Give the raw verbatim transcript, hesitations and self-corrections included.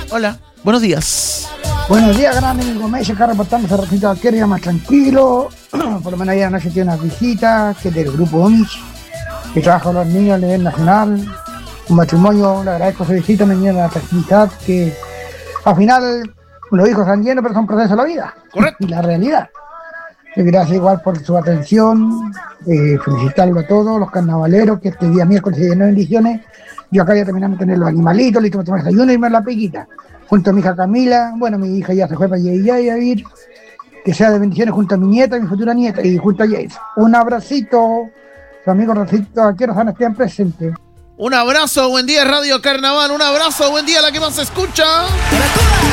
Hola, buenos días. Buenos días, gran amigo Gómez, acá reportándose al recinto de Alquería más tranquilo. Por lo menos ayer anoche tiene unas visitas, que es del grupo Omis, que trabaja con los niños a nivel nacional. Un matrimonio, le agradezco su visita, me viene la tranquilidad, que al final los hijos están llenos, pero son procesos de la vida. Correcto. Y la realidad. Gracias igual por su atención, eh, felicitarlo a todos los carnavaleros, que este día miércoles se llenó de bendiciones. Yo acá ya terminamos de tener los animalitos, listo para tomar desayuno y irme a la piquita. Junto a mi hija Camila, bueno, mi hija ya se fue para allá a ir, que sea de bendiciones junto a mi nieta, mi futura nieta, y junto a Jace. Un abracito, su amigo Rocito, aquí nos van a estar presentes. Un abrazo, buen día Radio Carnaval, un abrazo, buen día a la que más se escucha.